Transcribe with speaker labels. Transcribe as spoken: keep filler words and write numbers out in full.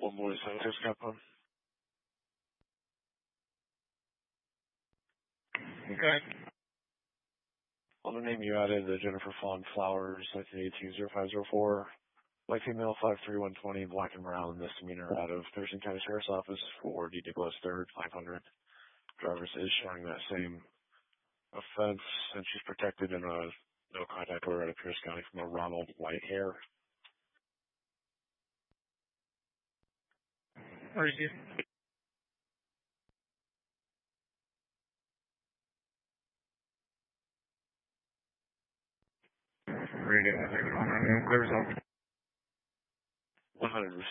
Speaker 1: One boy center Scapa.
Speaker 2: Okay.
Speaker 1: On the name you added, the Jennifer Fawn Flowers, nineteen eighty-two oh five oh four. White female, five three one twenty, black and brown, misdemeanor out of Thurston County Sheriff's Office for D. Nicholas third, five hundred. Drivers is showing that same offense, and she's protected in a no contact order out of Pierce County from a Ronald Whitehair.
Speaker 2: Where is he? Read it. Clear result.
Speaker 1: one hundred